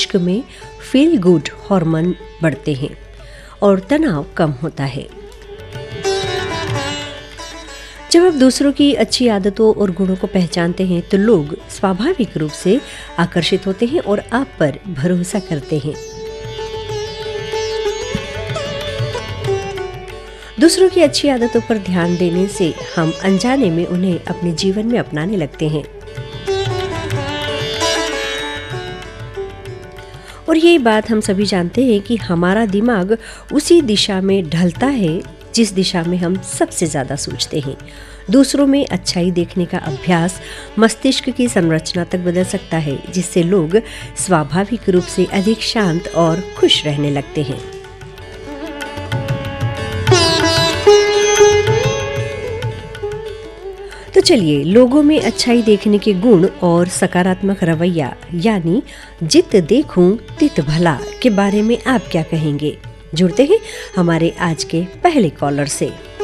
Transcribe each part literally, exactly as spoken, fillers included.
मस्तिष्क में feel good hormone बढ़ते हैं और तनाव कम होता है। जब आप दूसरों की अच्छी आदतों और गुणों को पहचानते हैं तो लोग स्वाभाविक रूप से आकर्षित होते हैं और आप पर भरोसा करते हैं। दूसरों की अच्छी आदतों पर ध्यान देने से हम अनजाने में उन्हें अपने जीवन में अपनाने लगते हैं। और ये बात हम सभी जानते हैं कि हमारा दिमाग उसी दिशा में ढलता है जिस दिशा में हम सबसे ज़्यादा सोचते हैं। दूसरों में अच्छाई देखने का अभ्यास मस्तिष्क की संरचना तक बदल सकता है, जिससे लोग स्वाभाविक रूप से अधिक शांत और खुश रहने लगते हैं। तो चलिए, लोगों में अच्छाई देखने के गुण और सकारात्मक रवैया यानी जित देखूं तित भला के बारे में आप क्या कहेंगे? जुड़ते हैं हमारे आज के पहले कॉलर से।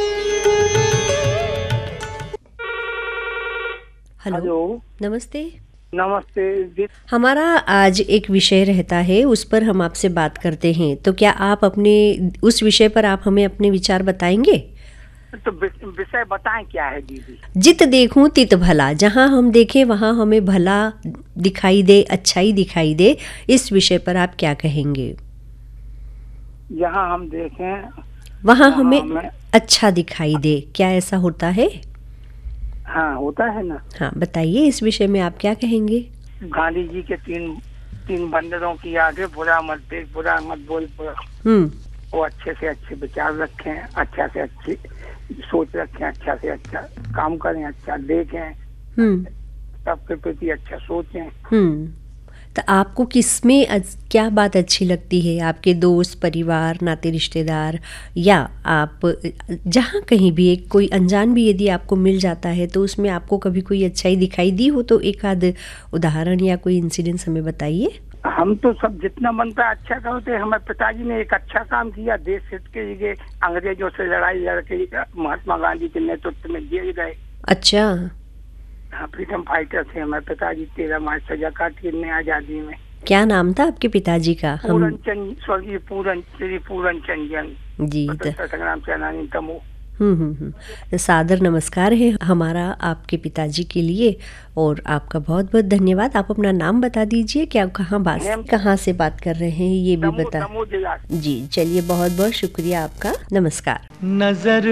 हेलो, नमस्ते। नमस्ते जी। हमारा आज एक विषय रहता है, उस पर हम आपसे बात करते हैं, तो क्या आप अपने उस विषय पर आप हमें अपने विचार बताएंगे? तो विषय बताएं क्या है दीदी? जित देखूं तित भला, जहां हम देखें वहां हमें भला दिखाई दे, अच्छाई दिखाई दे, इस विषय पर आप क्या कहेंगे? जहां हम देखें वहां हमें, हमें अच्छा दिखाई दे, क्या ऐसा होता है? हाँ, होता है ना। हाँ, बताइए, इस विषय में आप क्या कहेंगे? गांधी जी के तीन तीन बंदरों की आगे बुरा मत देख, बुरा मत बोल, हम्म वो अच्छे से अच्छे विचार रखें, अच्छा से अच्छी सोच रखें, अच्छा से अच्छा काम करें, अच्छा देखें, हम्म सबके प्रति अच्छा सोचें। हम्म तो आपको किसमें क्या बात अच्छी लगती है? आपके दोस्त, परिवार, नाते रिश्तेदार, या आप जहाँ कहीं भी एक कोई अनजान भी यदि आपको मिल जाता है तो उसमें आपको कभी कोई अच्छाई दिखाई दी हो तो एक आध उदाहरण या कोई इंसिडेंस हमें बताइए। हम तो सब जितना बनता है अच्छा करते। हमारे पिताजी ने एक अच्छा काम किया, देश हित के लिए अंग्रेजों से लड़ाई लड़के महात्मा गांधी के नेतृत्व में जेल गए। अच्छा। हाँ, फ्रीडम फाइटर थे हमारे पिताजी। तेरह मार्च सजा काट के आजादी में। क्या नाम था आपके पिताजी का? पूरन चंद, स्वर्गीय पूरन श्री पूरन चंद जी। संग्राम सेनानी तमो। हम्म हम्म हम्म सादर नमस्कार है हमारा आपके पिताजी के लिए और आपका बहुत बहुत धन्यवाद। आप अपना नाम बता दीजिए, क्या कहाँ बात कहाँ से बात कर रहे हैं ये भी बता। जी, चलिए, बहुत बहुत शुक्रिया आपका। नमस्कार। नजर